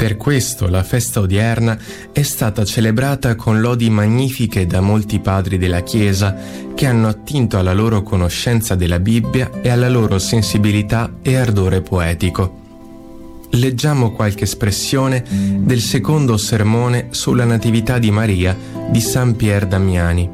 Per questo la festa odierna è stata celebrata con lodi magnifiche da molti padri della Chiesa che hanno attinto alla loro conoscenza della Bibbia e alla loro sensibilità e ardore poetico. Leggiamo qualche espressione del secondo sermone sulla Natività di Maria di San Pier Damiani.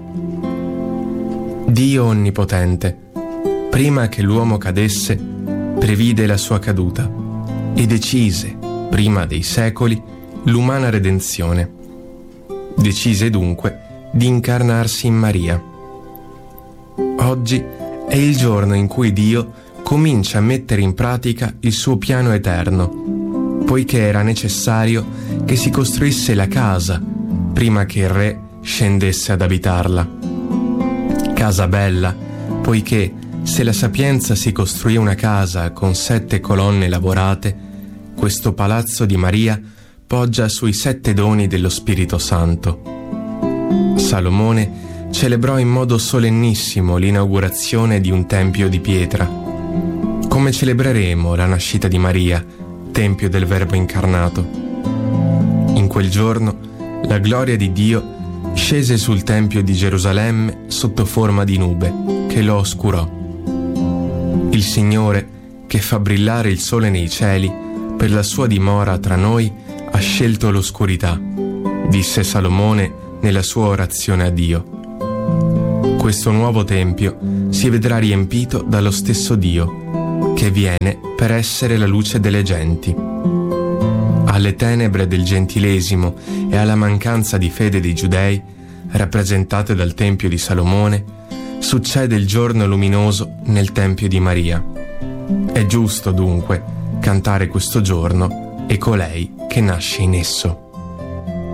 Dio Onnipotente, prima che l'uomo cadesse, previde la sua caduta e decise, prima dei secoli, l'umana redenzione. Decise dunque di incarnarsi in Maria. Oggi è il giorno in cui Dio comincia a mettere in pratica il suo piano eterno, poiché era necessario che si costruisse la casa prima che il Re scendesse ad abitarla. Casa bella, poiché se la sapienza si costruì una casa con 7 colonne lavorate, questo palazzo di Maria poggia sui 7 doni dello Spirito Santo. Salomone celebrò in modo solennissimo l'inaugurazione di un tempio di pietra. Come celebreremo la nascita di Maria, tempio del Verbo incarnato? In quel giorno la gloria di Dio scese sul Tempio di Gerusalemme sotto forma di nube, che lo oscurò. Il Signore, che fa brillare il sole nei cieli, per la sua dimora tra noi ha scelto l'oscurità, disse Salomone nella sua orazione a Dio. Questo nuovo Tempio si vedrà riempito dallo stesso Dio, che viene per essere la luce delle genti. Alle tenebre del gentilesimo e alla mancanza di fede dei giudei, rappresentate dal Tempio di Salomone, succede il giorno luminoso nel Tempio di Maria. È giusto, dunque, cantare questo giorno e colei che nasce in esso.